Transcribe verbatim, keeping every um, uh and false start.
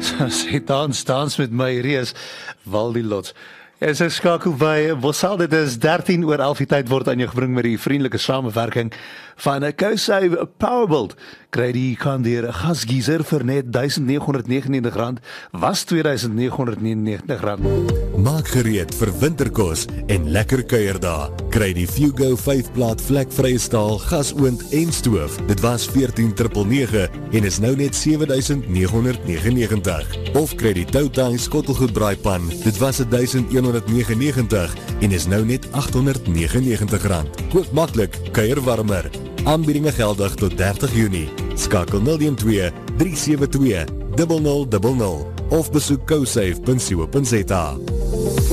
Sy dans, dans met my reus, Waldie Lots. En sy skakel by Bosal, dit is dertien oor elf, die tyd word aan jou gebring met die vriendelike samewerking van 'n Kosave Powerbuild. Kry die kan deur 'n gasgeyser vir net duisend nege honderd negenennegentig rand, was twee duisend nege honderd negenennegentig rand. Maak gereed vir winterkos en lekker kuierdae. Kry die Fugo vyf plaat vlekvrye staal, gasoond en stoof. Dit was veertien nege nege en is nou net sewe duisend nege honderd negenennegentig. Of kry die Toutai skottelgoedbraaipan. Dit was duisend een honderd negenennegentig en is nou net agt honderd negenennegentig rand. Koop maklik, kuier warmer. Aanbiedinge geldig tot dertig Junie. Skakel nul een twee drie sewe twee nul nul nul nul of besoek kosave punt co punt za.